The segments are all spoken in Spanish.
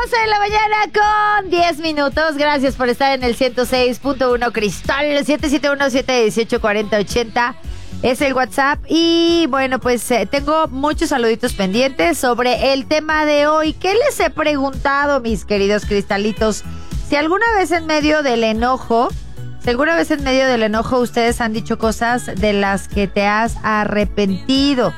12 de la mañana con 10 minutos. Gracias por estar en el 106.1 Cristal, 771-718-4080 es el WhatsApp. Y bueno, pues tengo muchos saluditos pendientes sobre el tema de hoy. ¿Qué les he preguntado, mis queridos cristalitos? Si alguna vez en medio del enojo ustedes han dicho cosas de las que te has arrepentido.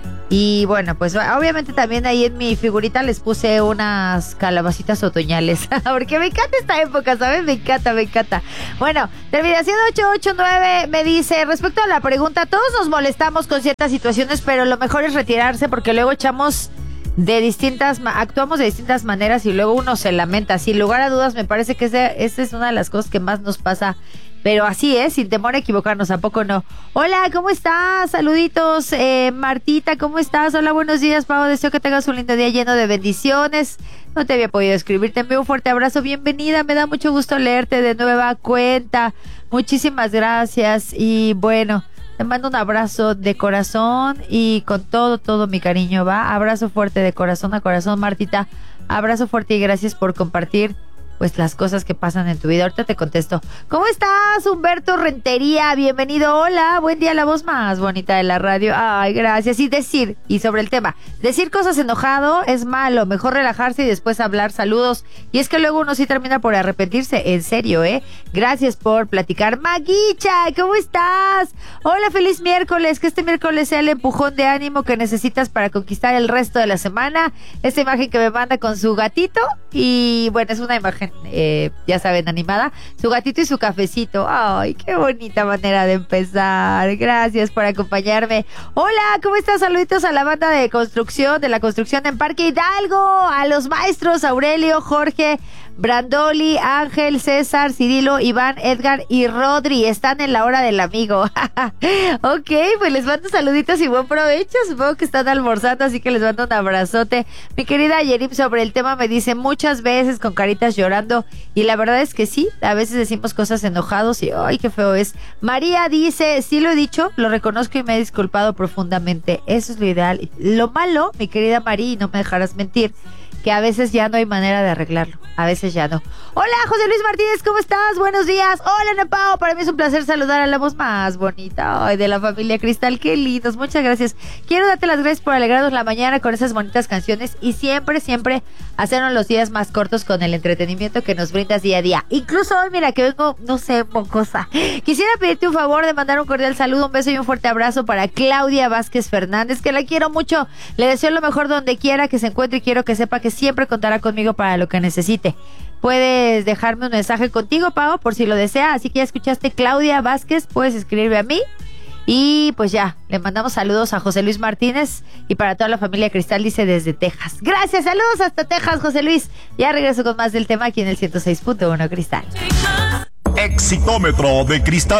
Y bueno, pues obviamente también ahí en mi figurita les puse unas calabacitas otoñales, porque me encanta esta época, ¿sabes? Me encanta. Bueno, terminación 889 me dice, respecto a la pregunta, todos nos molestamos con ciertas situaciones, pero lo mejor es retirarse porque luego actuamos de distintas maneras y luego uno se lamenta. Sin lugar a dudas, me parece que esa es una de las cosas que más nos pasa. Pero así es, sin temor a equivocarnos, ¿a poco no? Hola, ¿cómo estás? Saluditos, Martita, ¿cómo estás? Hola, buenos días, Pau, deseo que tengas un lindo día lleno de bendiciones. No te había podido escribir, te envío un fuerte abrazo, bienvenida, me da mucho gusto leerte de nueva cuenta. Muchísimas gracias y bueno, te mando un abrazo de corazón y con todo mi cariño, ¿va? Abrazo fuerte de corazón a corazón, Martita, abrazo fuerte y gracias por compartir pues las cosas que pasan en tu vida. Ahorita te contesto. ¿Cómo estás, Humberto Rentería? Bienvenido. Hola, buen día, la voz más bonita de la radio. Ay, gracias. Y sobre el tema, decir cosas enojado es malo, mejor relajarse y después hablar. Saludos. Y es que luego uno sí termina por arrepentirse, en serio, Gracias por platicar. Maguicha, ¿cómo estás? Hola, feliz miércoles, que este miércoles sea el empujón de ánimo que necesitas para conquistar el resto de la semana. Esta imagen que me manda con su gatito y bueno, es una imagen ya saben, animada, su gatito y su cafecito. Ay, qué bonita manera de empezar. Gracias por acompañarme. Hola, ¿cómo estás? Saluditos a la banda de la construcción en Parque Hidalgo, a los maestros Aurelio, Jorge, Brandoli, Ángel, César, Cirilo, Iván, Edgar y Rodri. Están en la hora del amigo. Ok, pues les mando saluditos y buen provecho. Supongo que están almorzando, así que les mando un abrazote. Mi querida Yerim sobre el tema me dice muchas veces con caritas llorando, y la verdad es que sí, a veces decimos cosas enojados y ¡ay, qué feo es! María dice, sí lo he dicho, lo reconozco y me he disculpado profundamente. Eso es lo ideal. Lo malo, mi querida María, y no me dejarás mentir, que a veces ya no hay manera de arreglarlo. A veces ya no. Hola, José Luis Martínez, ¿cómo estás? Buenos días. Hola, Ana Pao. Para mí es un placer saludar a la voz más bonita de la familia Cristal. Qué lindos. Muchas gracias. Quiero darte las gracias por alegrarnos la mañana con esas bonitas canciones y siempre hacernos los días más cortos con el entretenimiento que nos brindas día a día. Incluso hoy, mira, que vengo, no sé, mocosa. Quisiera pedirte un favor de mandar un cordial saludo, un beso y un fuerte abrazo para Claudia Vázquez Fernández, que la quiero mucho. Le deseo lo mejor donde quiera que se encuentre y quiero que sepa que siempre contará conmigo para lo que necesite. Puedes dejarme un mensaje contigo, Pau, por si lo desea. Así que ya escuchaste, Claudia Vázquez, puedes escribirme a mí. Y pues ya, le mandamos saludos a José Luis Martínez y para toda la familia Cristal, dice desde Texas. Gracias, saludos hasta Texas, José Luis. Ya regreso con más del tema aquí en el 106.1 Cristal. Exitómetro de Cristal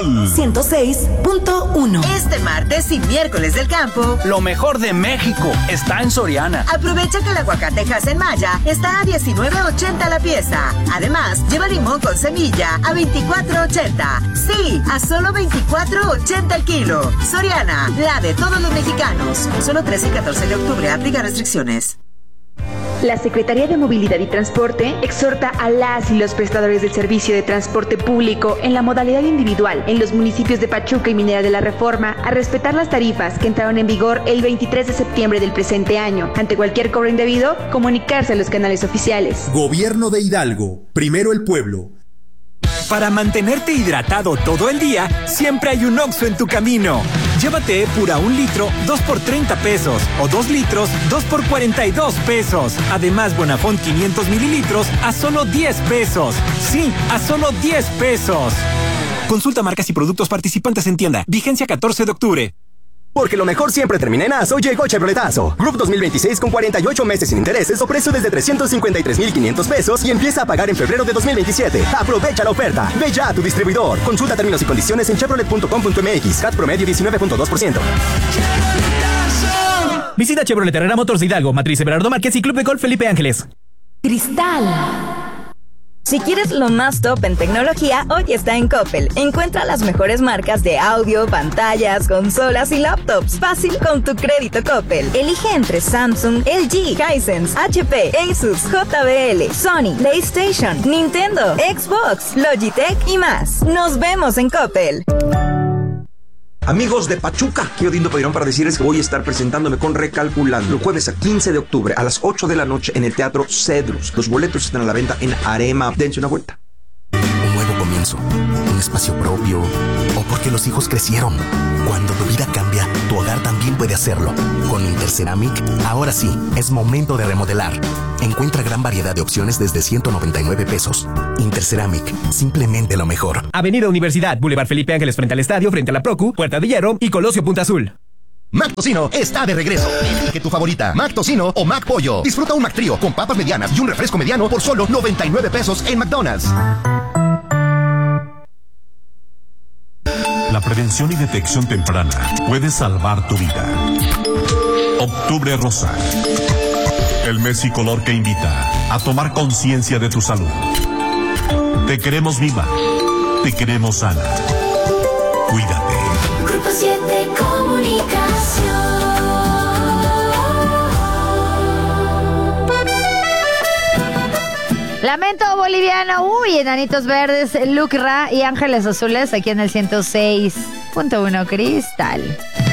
106.1. Este martes y miércoles del campo, lo mejor de México está en Soriana. Aprovecha que el aguacatejas en Maya está a $19.80 la pieza. Además, lleva limón con semilla a $24.80. Sí, a solo $24.80 el kilo. Soriana, la de todos los mexicanos. Solo 13 y 14 de octubre, aplica restricciones. La Secretaría de Movilidad y Transporte exhorta a las y los prestadores del servicio de transporte público en la modalidad individual en los municipios de Pachuca y Minera de la Reforma a respetar las tarifas que entraron en vigor el 23 de septiembre del presente año. Ante cualquier cobro indebido, comunicarse a los canales oficiales. Gobierno de Hidalgo. Primero el pueblo. Para mantenerte hidratado todo el día, siempre hay un Oxxo en tu camino. Llévate Epura 1 litro, 2 por 30 pesos. O 2 litros, 2 por 42 pesos. Además, Bonafont 500 mililitros a solo 10 pesos. Sí, a solo 10 pesos. Consulta marcas y productos participantes en tienda. Vigencia 14 de octubre. Porque lo mejor siempre termina en ASO, llegó Chevroletazo. Group 2026 con 48 meses sin intereses o precio desde 353,500 pesos y empieza a pagar en febrero de 2027. Aprovecha la oferta. Ve ya a tu distribuidor. Consulta términos y condiciones en chevrolet.com.mx. CAT promedio 19.2%. Visita Chevrolet Herrera Motors de Hidalgo, Matriz Everardo Márquez y Club de Golf Felipe Ángeles. Cristal Si quieres lo más top en tecnología, hoy está en Coppel. Encuentra las mejores marcas de audio, pantallas, consolas y laptops. Fácil con tu crédito Coppel. Elige entre Samsung, LG, Hisense, HP, Asus, JBL, Sony, PlayStation, Nintendo, Xbox, Logitech y más. Nos vemos en Coppel. Amigos de Pachuca, aquí Odindo Pedirón para decirles que voy a estar presentándome con Recalculando el jueves a 15 de octubre a las 8 de la noche en el Teatro Cedrus. Los boletos están a la venta en Arema. Dense una vuelta. Un nuevo comienzo, un espacio propio, o porque los hijos crecieron. Cuando tu vida cambia, tu hogar también puede hacerlo. Con Interceramic, ahora sí, es momento de remodelar. Encuentra gran variedad de opciones desde 199 pesos. Interceramic, simplemente lo mejor. Avenida Universidad, Boulevard Felipe Ángeles frente al estadio, frente a la Procu, Puerta de Hierro y Colosio Punta Azul. Mac Tocino está de regreso. Elige tu favorita, Mac Tocino o Mac Pollo. Disfruta un Mac Trío con papas medianas y un refresco mediano por solo 99 pesos en McDonald's. La prevención y detección temprana puede salvar tu vida. Octubre Rosa. El mes y color que invita a tomar conciencia de tu salud. Te queremos viva. Te queremos sana. Cuídate. Grupo 7 Comunicación. Lamento boliviano, enanitos verdes, Lucra y Ángeles Azules aquí en el 106.1 Cristal.